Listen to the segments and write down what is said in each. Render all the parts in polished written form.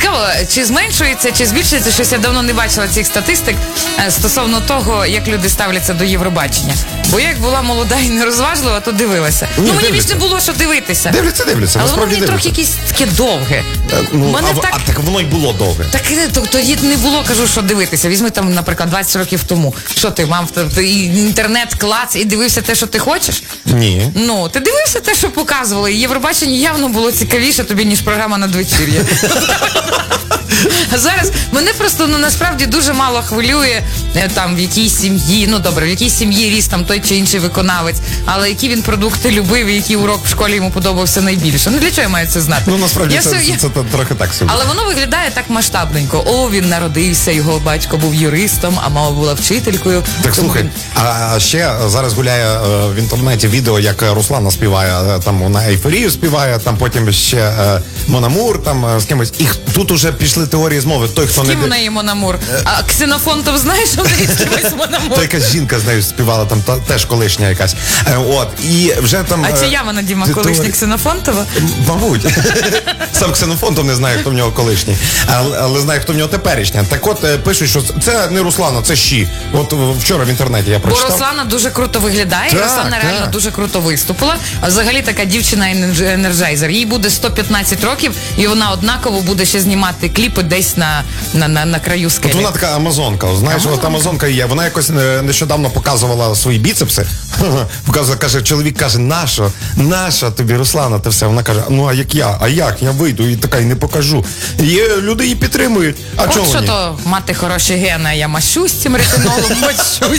Цікаво, чи зменшується, чи збільшується, щось я давно не бачила цих статистик стосовно того, як люди ставляться до Євробачення. Бо я як була молода і нерозважлива, то дивилася. Мені більш не було що дивитися. Дивляться, але воно мені трохи якесь таке довге. Так воно й було довге. Так тоді не було, кажу, що дивитися. Візьми там, наприклад, 20 років тому. Що ти мав інтернет, клац і дивився те, що ти хочеш? Ні. Ну, ти дивився те, що показували. І Євробачення явно було цікавіше тобі, ніж програма «Надвечір'я». А зараз мене просто, насправді дуже мало хвилює там в якій сім'ї, в якій сім'ї ріс там той чи інший виконавець, але які він продукти любив і який урок в школі йому подобався найбільше. Для чого я маю це знати? Насправді це трохи так собі. Але воно виглядає так масштабненько. Він народився, його батько був юристом, а мама була вчителькою. Так, слухай, а ще зараз гуляє в інтернеті відео, як Руслана співає, там вона «Ейфорію» співає, там потім ще Мон Амур, там з кимось. І тут уже пішли теорії змови. Той, хто з ким в неї Мон Амур? А Ксенофонтов знаєш, у неї з кимось Мон Амур? То якась жінка з нею співала, там теж колишня якась. І вже там... А чия вона, Діма, колишня Ксенофонтова? Мабуть. Сам Ксенофонтов не знає, хто в нього колишній. Але знає, хто в нього теперішня. Так от, пишуть, що це не Руслана, це Щі. От вчора в інтернеті я прочитав. Бо Руслана дуже круто виглядає, Руслана реально дуже круто виступила. А взагалі така дівчина-енерджайзер. Їй буде 115 років, і вона однаково буде ще знімати кліпи десь на краю скелі. От вона така амазонка, знаєш, от амазонка є. Вона якось нещодавно показувала свої біцепси. Каже, чоловік каже, наша тобі, Руслана, те все. Вона каже, а як я? А як? Я вийду і така, і не покажу. І люди її підтримують. А чого ні? От що то мати хороші гени, а я мащусь цим ретинолом, мащусь.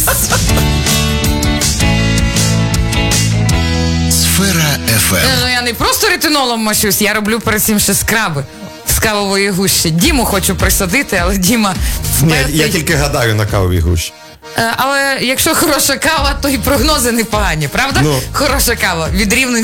Сфера FM. Я не просто ретинолом мащусь, я роблю перед цим ще скраби з кавової гущі. Діму хочу присадити, але Діма впертий. Ні, я тільки гадаю на кавовій гущі. Але якщо хороша кава, то і прогнози непогані, правда? Хороша кава від Рівненського